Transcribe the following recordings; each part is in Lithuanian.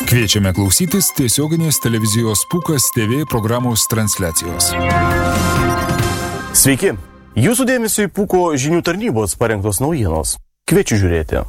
Kviečiame klausytis tiesioginės televizijos Pūkas TV programos transliacijos. Sveiki! Jūsų dėmesio į Pūko žinių tarnybos parengtos naujienos. Kviečiu žiūrėti.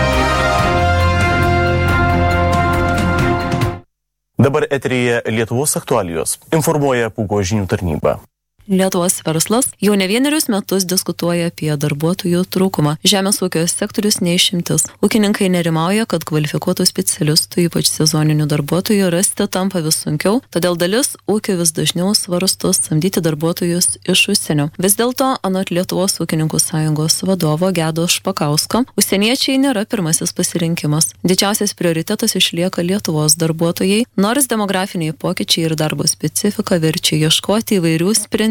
Dabar eteryje Lietuvos aktualijos. Informuoja Pūko žinių tarnyba. Lietuvos verslas jau ne vienerius metus diskutuoja apie darbuotojų trūkumą. Žemės ūkio sektorius neišimtis. Ūkininkai nerimauja, kad kvalifikuotų specialistų, ypač sezoninių darbuotojų, rasti tampa vis sunkiau, todėl dalis ūkių vis dažniau svarsto samdyti darbuotojus iš užsienio. Vis dėlto, anot Lietuvos ūkininkų sąjungos vadovo Gedo Špakausko, užsieniečiai nėra pirmasis pasirinkimas. Didžiausias prioritetas išlieka Lietuvos darbuotojai, nors demografiniai pokyčiai ir darbo specifika verčia ieškoti įvairių sprendimų.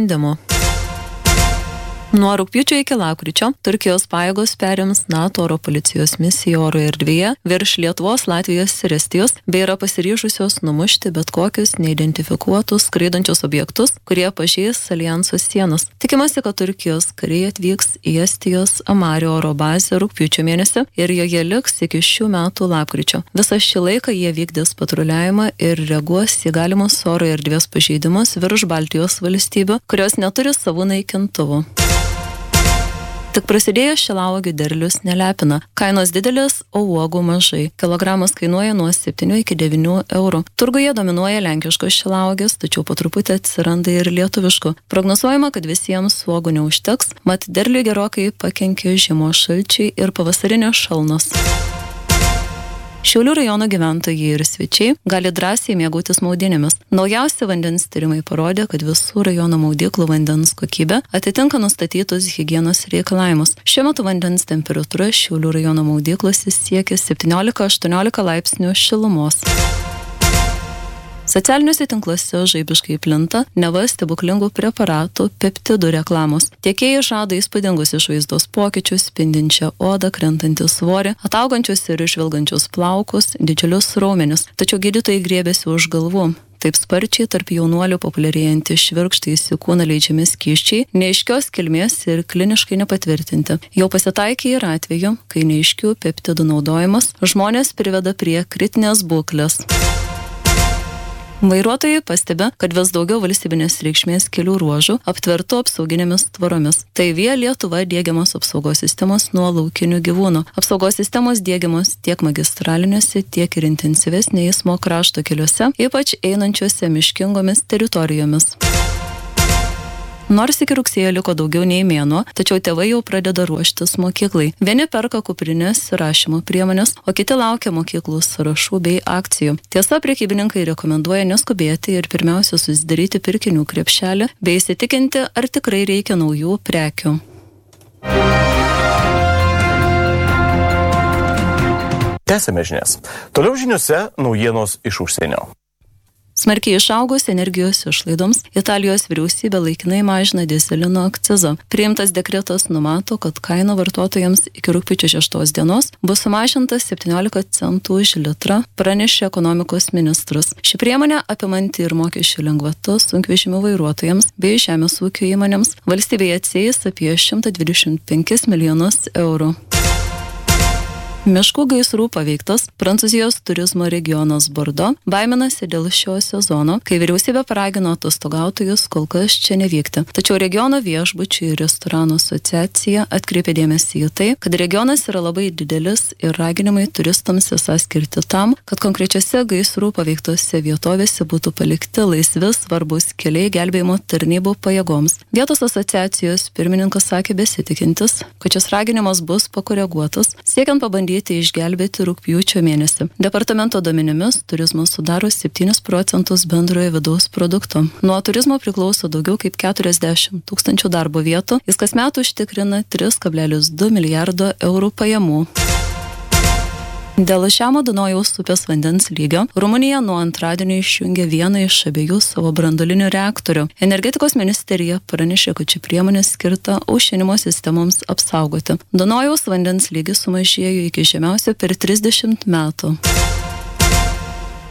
Nuo rugpjūčio iki lapkričio Turkijos pajėgos perims NATO oro policijos misiją oro erdvėje virš Lietuvos, Latvijos ir Estijos, bei yra pasiryžusios numušti bet kokius neidentifikuotus skraidančius objektus, kurie pažeis alijanso sienas. Tikimasi, kad Turkijos kariai atvyks į Estijos Amario oro bazę rugpjūčio mėnesį ir joje liks iki šių metų lapkričio. Visą šį laiką jie vykdys patruliavimą ir reaguos į galimus oro erdvės pažeidimus virš Baltijos valstybių, kurios neturi savų naikintuvų. Tik prasidėjęs šilauogių derlius nelepina. Kainos didelės, o uogų mažai. Kilogramas kainuoja nuo 7 iki 9 eurų. Turguje dominuoja lenkiškos šilauogės, tačiau po truputį atsiranda ir lietuviškų. Prognozuojama, kad visiems uogų neužteks, mat derliui gerokai pakenkė žiemos šalčiai ir pavasarinės šalnos. Šiaulių rajono gyventojai ir svečiai gali drąsiai mėgautis maudynėmis. Naujausi vandens tyrimai parodė, kad visų rajono maudyklų vandens kokybė atitinka nustatytus higienos reikalavimus. Šiuo metu vandens temperatūra Šiaulių rajono maudyklose siekia 17-18 laipsnių šilumos. Socialiniuose tinkluose žaibiškai plinta neva stebuklingų preparatų peptidų reklamos. Tiekėjai žada įspūdingus išvaizdos pokyčius, spindinčią odą, krentantį svorį, ataugančius ir išvilgančius plaukus, didžiulius raumenis. Tačiau gydytojai griebiasi už galvų. Taip sparčiai tarp jaunuolių populiarėjantys švirkštais į kūną leidžiami skysčiai, neaiškios kilmės ir kliniškai nepatvirtinti. Jau pasitaikė ir atveju, kai neaiškių peptidų naudojimas žmonės priveda prie kritinės būklės. Vairuotojai pastebi, kad vis daugiau valstybinės reikšmės kelių ruožų aptvertų apsauginėmis tvoromis. Tai Via Lietuva diegiamos apsaugos sistemos nuo laukinių gyvūnų. Apsaugos sistemos diegiamos tiek magistraliniuose, tiek ir intensyvesnė eismo krašto keliuose, ypač einančiuose miškingomis teritorijomis. Nors iki rugsėjo liko daugiau nei mėnuo, tačiau tėvai jau pradeda ruoštis mokyklai. Vieni perka kuprinės ir rašymo priemonės, o kiti laukia mokyklų sąrašų bei akcijų. Tiesa, prekybininkai rekomenduoja neskubėti ir pirmiausia susidaryti pirkinių krepšelį, bei įsitikinti, ar tikrai reikia naujų prekių. Tęsiame žinias. Toliau žiniuose naujienos iš užsienio. Smarkiai išaugus energijos išlaidoms, Italijos vyriausybė laikinai mažina dyzelino akcizą. Priimtas dekretas numato, kad kaina vartotojams iki rugpjūčio 6 dienos bus sumažinta 17 centų už litrą, pranešė ekonomikos ministras. Ši priemonė apimanti ir mokesčių lengvatus sunkvežimių vairuotojams bei žemės ūkio įmonėms valstybėje atsieis apie 125 milijonus eurų. Miškų gaisrų paveiktas Prancūzijos turizmo regionas Bordo baiminasi dėl šio sezono, kai vyriausybė paragino atostogautojus kol kas čia nevykti. Tačiau regiono viešbučių ir restoranų asociacija atkreipė dėmesį į tai, kad regionas yra labai didelis ir raginimai turistams esą skirti tam, kad konkrečiose gaisrų paveiktose vietovėse būtų palikti laisvi svarbus keliai gelbėjimo tarnybų pajėgoms. Vietos asociacijos pirmininkas sakė besitikintis, kad šis raginimas bus pakoreguotas, siekiant pabandyti išgelbėti rugpjūčio mėnesį. Departamento duomenimis turizmas sudaro 7% bendrojo vidaus produkto. Nuo turizmo priklauso daugiau kaip 40 000 darbo vietų. Jis kasmet užtikrina 3,2 milijardo eurų pajamų. Dėl žemo Dunojaus upės vandens lygio Rumunija nuo antradienio išjungė vieną iš abiejų savo branduolinių reaktorių. Energetikos ministerija pranešė, kad ši priemonė skirta aušinimo sistemoms apsaugoti. Dunojaus vandens lygis sumažėjo iki žemiausio per 30 metų.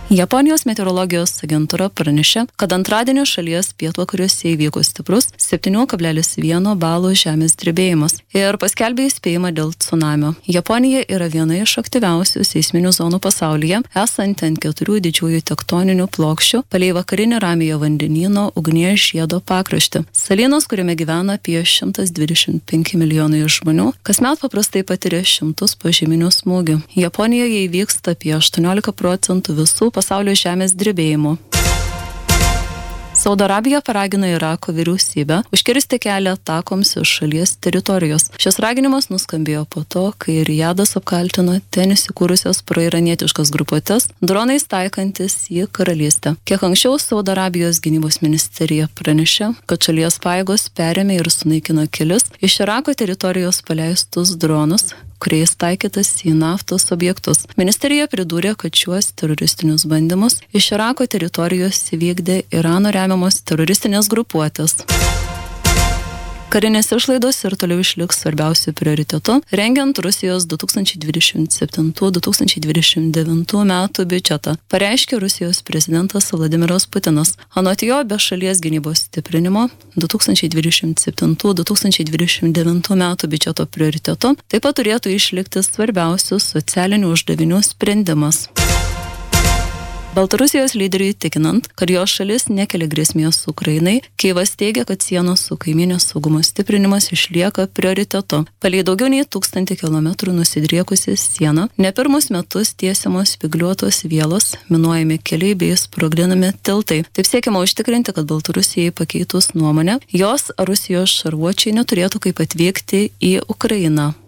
Japonijos meteorologijos agentūra pranešė, kad antradienį šalies pietvakariuose įvyko stiprus 7,1 balo žemės drebėjimas ir paskelbė įspėjimą dėl cunamio. Japonija yra viena iš aktyviausių seisminių zonų pasaulyje, esanti ant 4 didžiųjų tektoninių plokščių palei vakarinį Ramiojo vandenyno ugnies žiedo pakraštį. Salynas, kuriame gyvena apie 125 milijonai žmonių, kasmet paprastai patiria šimtus požeminių smūgių. Japonijoje įvyksta apie 18% visų pasaulio žemės drebėjimų. Saudo Arabija paragino Irako vyriausybę užkirsti kelią atakoms iš šalies teritorijos. Šis raginimas nuskambėjo po to, kai Rijadas apkaltino ten įsikūrusios proiranietiškas grupuotės dronais taikantis į karalystę. Kiek anksčiau Saudo Arabijos gynybos ministerija pranešė, kad šalies pajėgos perėmė ir sunaikino kelis iš Irako teritorijos paleistus dronus, kuriais taikytas į naftos objektus. Ministerija pridūrė, kad šiuos teroristinius bandymus iš Irako teritorijos įvykdė Irano remiamos teroristinės grupuotės. Karinės išlaidos ir toliau išliks svarbiausių prioritetų, rengiant Rusijos 2027-2029 metų biudžetą, pareiškė Rusijos prezidentas Vladimiras Putinas. Anot jo, be šalies gynybos stiprinimo 2027-2029 metų biudžeto prioritetų taip pat turėtų išlikti svarbiausių socialinių uždavinių sprendimas. Baltarusijos lyderiui tikinant, kad jo šalis nekelia grėsmės Ukrainai, Kijevas teigia, kad sienos su kaimynės saugumo stiprinimas išlieka prioritetu. Palei daugiau nei 1000 kilometrų nusidriekusi siena, ne pirmus metus tiesiamos spygliuotos vielos, minuojami keliai bei sprogdinami tiltai. Taip siekiama užtikrinti, kad Baltarusijai pakeitus nuomonę, jos Rusijos šarvuočiai neturėtų kaip atvykti į Ukrainą.